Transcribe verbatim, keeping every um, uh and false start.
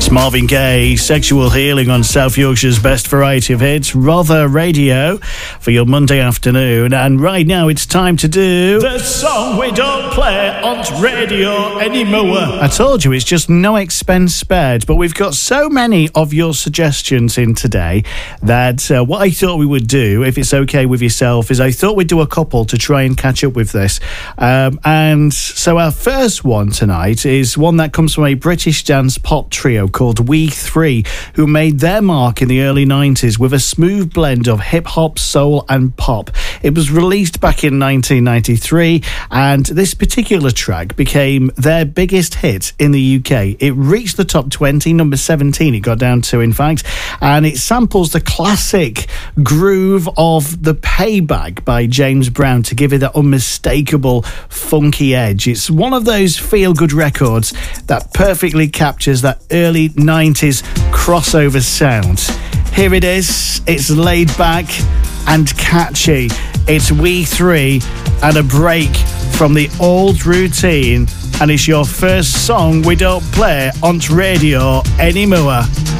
Marvin Gaye, Sexual Healing on South Yorkshire's best variety of hits, Rother Radio, for your Monday afternoon. And right now it's time to do the song we don't play on radio anymore. I told you it's just no expense spared, but we've got so many of your suggestions in today that uh, what I thought we would do, if it's okay with yourself, is I thought we'd do a couple to try and catch up with this. Um, and so our first one tonight is one that comes from a British dance pop trio called We Three, who made their mark in the early nineties with a smooth blend of hip-hop, soul and pop. It was released back in nineteen ninety-three, and this particular track became their biggest hit in the U K. It reached the top twenty, number seventeen it got down to, in fact, and it samples the classic groove of The Payback by James Brown to give it that unmistakable funky edge. It's one of those feel-good records that perfectly captures that early nineties crossover sound. Here it is. It's laid back and catchy. It's We Three and a break from the old routine, and it's your first song we don't play on radio anymore.